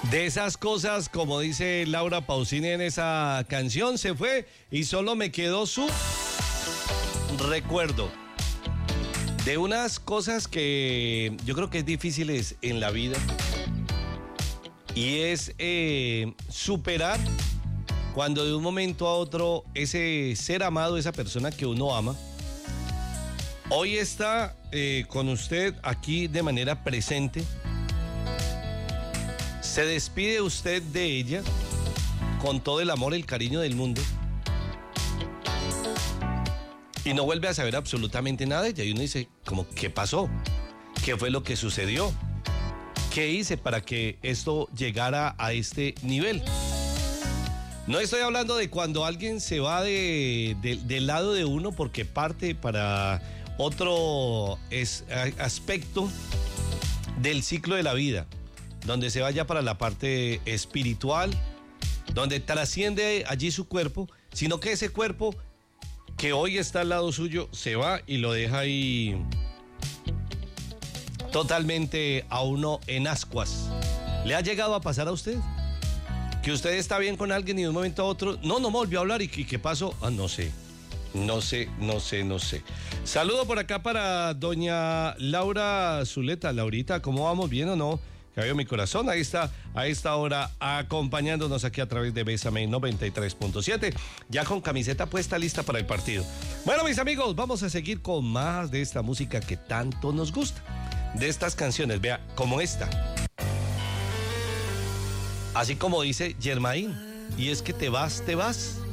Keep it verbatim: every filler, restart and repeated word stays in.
De esas cosas, como dice Laura Pausini en esa canción, se fue y solo me quedó su recuerdo. De unas cosas que yo creo que es difíciles en la vida y es eh, superar cuando de un momento a otro ese ser amado, esa persona que uno ama, hoy está eh, con usted aquí de manera presente. Se despide usted de ella con todo el amor y el cariño del mundo y no vuelve a saber absolutamente nada de ella. Y uno dice, como, ¿qué pasó? ¿Qué fue lo que sucedió? ¿Qué hice para que esto llegara a este nivel? No estoy hablando de cuando alguien se va de, de, del lado de uno porque parte para otro es, aspecto del ciclo de la vida, donde se vaya para la parte espiritual, donde trasciende allí su cuerpo, sino que ese cuerpo que hoy está al lado suyo se va y lo deja ahí totalmente a uno en ascuas. ¿Le ha llegado a pasar a usted? Que usted está bien con alguien y de un momento a otro, no, no me volvió a hablar. ¿Y qué pasó? Ah, no sé, no sé, no sé, no sé. Saludo por acá para doña Laura Zuleta. Laurita, ¿cómo vamos? ¿Bien o no? Cabello mi corazón, ahí está, a esta hora acompañándonos aquí a través de Bésame noventa y tres punto siete, ya con camiseta puesta lista para el partido. Bueno, mis amigos, vamos a seguir con más de esta música que tanto nos gusta, de estas canciones, vea, como esta. Así como dice Germain, y es que te vas, te vas.